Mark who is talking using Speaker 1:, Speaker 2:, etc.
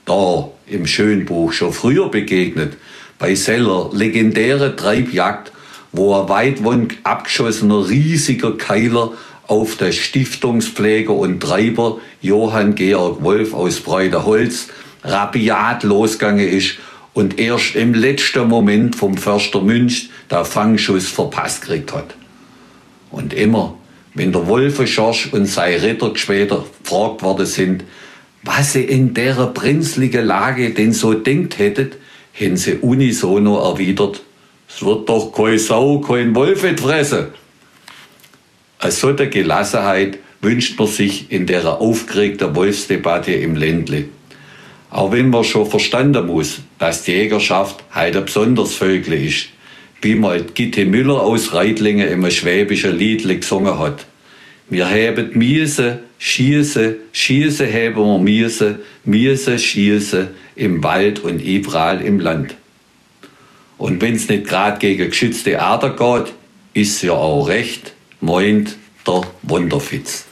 Speaker 1: da im Schönbuch schon früher begegnet, bei seiner legendären Treibjagd, wo ein weit abgeschossener riesiger Keiler auf der Stiftungspfleger und Treiber Johann Georg Wolf aus Breitenholz rabiat losgegangen ist und erst im letzten Moment vom Förster Münch der Fangschuss verpasst gekriegt hat. Und immer, wenn der Wolfenschorsch und sein Ritter später gefragt worden sind, was sie in der brenzligen Lage denn so denkt hättet, haben sie unisono erwidert, es wird doch keine Sau, kein Wolf fressen. Eine solche Gelassenheit wünscht man sich in der aufgeregten Wolfsdebatte im Ländle. Auch wenn man schon verstanden muss, dass die Jägerschaft halt ein besonderes Vögel ist, wie mal Gitte Müller aus Reitlingen im schwäbischen Liedle gesungen hat. Wir haben Miese, Schieße, Schieße haben wir Miese, Miese, Schieße im Wald und überall im Land. Und wenn's nicht gerade gegen geschützte Arten geht, ist ja auch recht, meint der Wunderfitz.